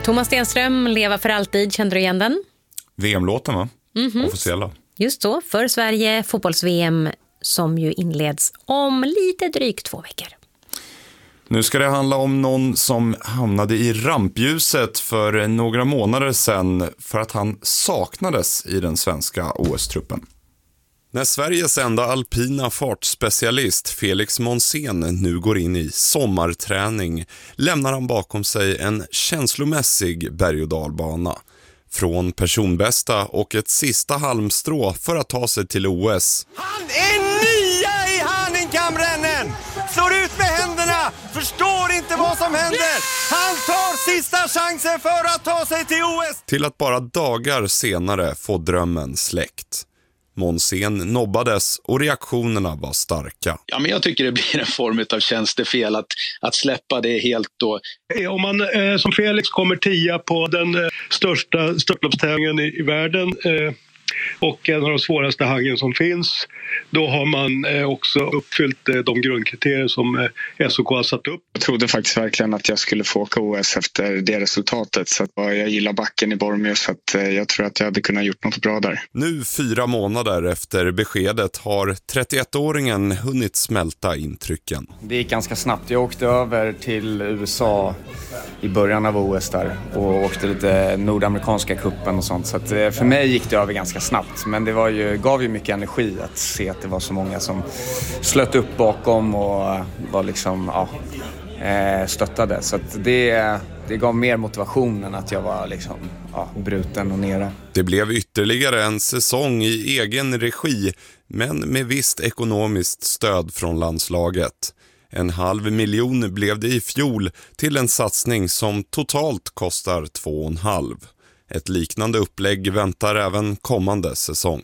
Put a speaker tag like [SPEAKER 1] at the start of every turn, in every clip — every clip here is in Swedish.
[SPEAKER 1] Thomas Stenström, Leva för alltid, kände du igen den?
[SPEAKER 2] VM-låten, va? Officiella.
[SPEAKER 1] Just så, för Sverige, fotbolls-VM som ju inleds om lite drygt 2 veckor.
[SPEAKER 2] Nu ska det handla om någon som hamnade i rampljuset för några månader sedan för att han saknades i den svenska OS-truppen. När Sveriges enda alpina fartspecialist Felix Monsén nu går in i sommarträning lämnar han bakom sig en känslomässig berg- och dalbana. Från personbästa och ett sista halmstrå för att ta sig till OS.
[SPEAKER 3] Han är nia i Hahnenkammrennen! Slår ut med händerna! Förstår inte vad som händer! Han tar sista chansen för att ta sig till OS!
[SPEAKER 2] Till att bara dagar senare få drömmen släckt. Monsén nobbades och reaktionerna var starka.
[SPEAKER 4] Ja, men jag tycker det blir en form av tjänstefel att släppa det helt då.
[SPEAKER 5] Om man som Felix kommer 10 på den största störtloppstävlingen i världen och en av de svåraste hangen som finns, då har man också uppfyllt de grundkriterier som SOK har satt upp.
[SPEAKER 6] Jag trodde faktiskt verkligen att jag skulle få åka OS efter det resultatet, så att jag gillar backen i Bormio, så att jag tror att jag hade kunnat gjort något bra där.
[SPEAKER 2] Nu 4 månader efter beskedet har 31-åringen hunnit smälta intrycken.
[SPEAKER 7] Det gick ganska snabbt. Jag åkte över till USA i början av OS där och åkte lite nordamerikanska kuppen och sånt, så att för mig gick det över ganska snabbt, men det gav ju mycket energi att se att det var så många som slöt upp bakom och var liksom stöttade, så att det gav mer motivation än att jag var liksom bruten och nere.
[SPEAKER 2] Det blev ytterligare en säsong i egen regi, men med visst ekonomiskt stöd från landslaget. 500 000 blev det i fjol till en satsning som totalt kostar 2,5. Ett liknande upplägg väntar även kommande säsong.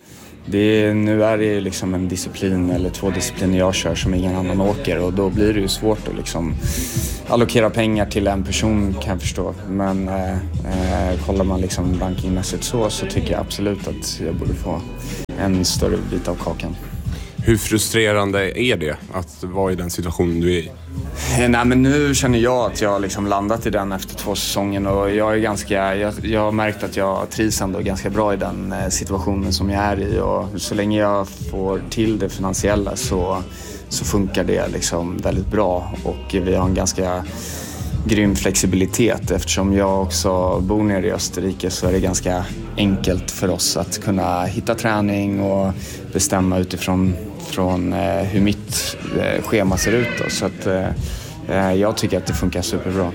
[SPEAKER 7] Nu är det liksom en disciplin eller 2 discipliner jag kör som ingen annan åker, och då blir det ju svårt att liksom allokera pengar till en person, kan jag förstå. Men kollar man liksom bankingmässigt så tycker jag absolut att jag borde få en större bit av kakan.
[SPEAKER 8] Hur frustrerande är det att vara i den situationen du är i?
[SPEAKER 7] Nej, men nu känner jag att jag har liksom landat i den efter 2 säsonger, och jag har märkt att jag trivs ändå ganska bra i den situationen som jag är i, och så länge jag får till det finansiella så funkar det liksom väldigt bra, och vi har en ganska grym flexibilitet. Eftersom jag också bor nere i Österrike så är det ganska enkelt för oss att kunna hitta träning och bestämma utifrån hur mitt schema ser ut då. Så att jag tycker att det funkar superbra.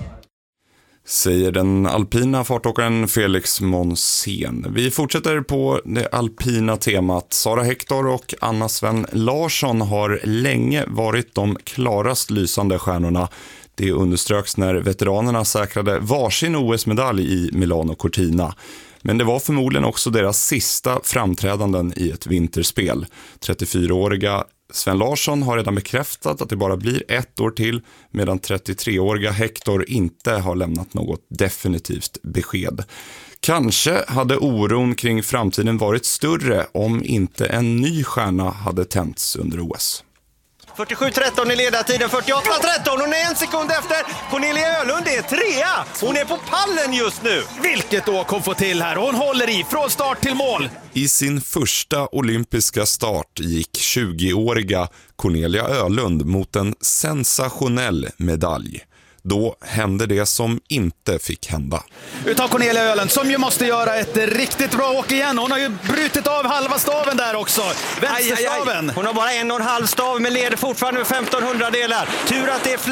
[SPEAKER 2] Säger den alpina fartåkaren Felix Monsén. Vi fortsätter på det alpina temat. Sara Hector och Anna Sven Larsson har länge varit de klarast lysande stjärnorna. Det underströks när veteranerna säkrade varsin OS-medalj i Milano Cortina. Men det var förmodligen också deras sista framträdanden i ett vinterspel. 34-åriga Sven Larsson har redan bekräftat att det bara blir 1 år till, medan 33-åriga Hector inte har lämnat något definitivt besked. Kanske hade oron kring framtiden varit större om inte en ny stjärna hade tänts under OS.
[SPEAKER 3] 47-13 i ledartiden, 48-13, hon är 1 sekund efter. Cornelia Ölund är 3:a. Hon är på pallen just nu.
[SPEAKER 9] Vilket åk hon får till här, hon håller i från start till mål.
[SPEAKER 2] I sin första olympiska start gick 20-åriga Cornelia Ölund mot en sensationell medalj. Då hände det som inte fick hända.
[SPEAKER 9] Utav Cornelia Ölund som ju måste göra ett riktigt bra åk igen. Hon har ju brutit av halva staven där också. Vänsterstaven.
[SPEAKER 3] Hon har bara 1,5 stav men leder fortfarande med 1500 delar. Tur att det är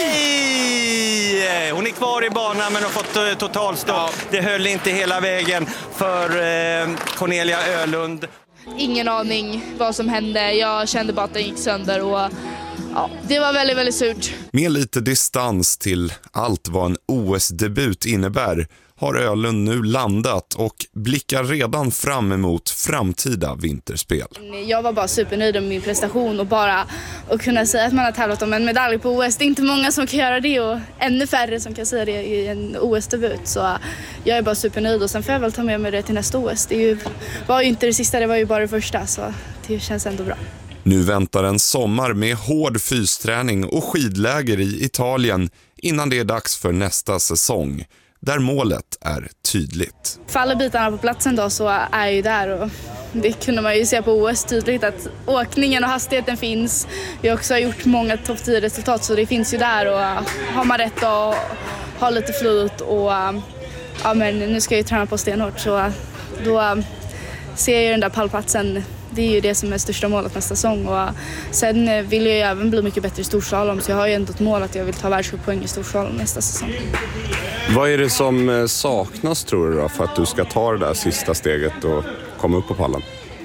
[SPEAKER 3] fly! Hon är kvar i banan men har fått totalstopp. Ja. Det höll inte hela vägen för Cornelia Ölund.
[SPEAKER 10] Ingen aning vad som hände. Jag kände bara att den gick sönder och ja, det var väldigt, väldigt surt.
[SPEAKER 2] Med lite distans till allt vad en OS-debut innebär har Ölund nu landat och blickar redan fram emot framtida vinterspel.
[SPEAKER 10] Jag var bara supernöjd med min prestation och bara att kunna säga att man har tävlat om en medalj på OS. Det är inte många som kan göra det och ännu färre som kan säga det i en OS-debut. Så jag är bara supernöjd och sen får jag väl ta med mig det till nästa OS. Det var ju inte det sista, det var ju bara det första, så det känns ändå bra.
[SPEAKER 2] Nu väntar en sommar med hård fysträning och skidläger i Italien innan det är dags för nästa säsong. där målet är tydligt.
[SPEAKER 10] Faller bitarna på platsen då så är jag ju där, och det kunde man ju se på OS tydligt att åkningen och hastigheten finns. Jag också har gjort många topp 10-resultat, så det finns ju där, och har man rätt att ha lite flyt och ja, men nu ska jag ju träna på stenhårt, så då ser jag ju den där pallplatsen. Det är ju det som är största målet nästa säsong, och sen vill jag ju även bli mycket bättre i storslalom, så jag har ju ändå ett mål att jag vill ta världscuppoäng i storslalom nästa säsong.
[SPEAKER 8] Vad är det som saknas, tror du, då, för att du ska ta det där sista steget och komma upp på pallen?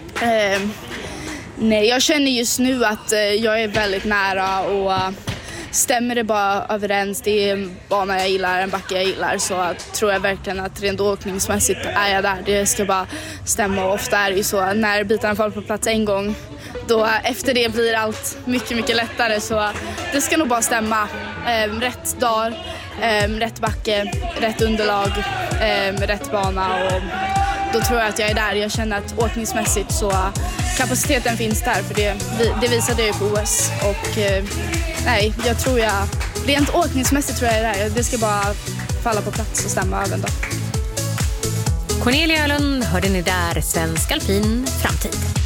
[SPEAKER 10] Nej, jag känner just nu att jag är väldigt nära, och stämmer det bara överens, det är en bana jag gillar, en backe jag gillar, så tror jag verkligen att rent åkningsmässigt är jag där. Det ska bara stämma, och ofta är det ju så när bitarna faller på plats en gång, då efter det blir allt mycket, mycket lättare, så det ska nog bara stämma. Rätt dag, rätt backe, rätt underlag, rätt bana, och då tror jag att jag är där. Jag känner att åkningsmässigt så kapaciteten finns där, för det visade jag på OS, och nej, jag tror rent åkningsmässigt tror jag är där. Det ska bara falla på plats och stämma även då.
[SPEAKER 1] Cornelia Öhlund hörde ni där, Svensk Alpin Framtid.